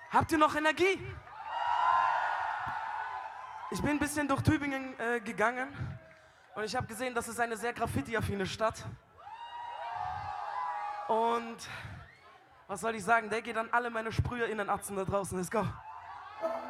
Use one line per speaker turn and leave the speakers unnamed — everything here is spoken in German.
Habt ihr noch Energie? Ich bin ein bisschen durch Tübingen gegangen und ich habe gesehen, das ist eine sehr graffiti-affine Stadt. Und was soll ich sagen, der geht an alle meine SprüherInnen-Atzen da draußen. Let's go.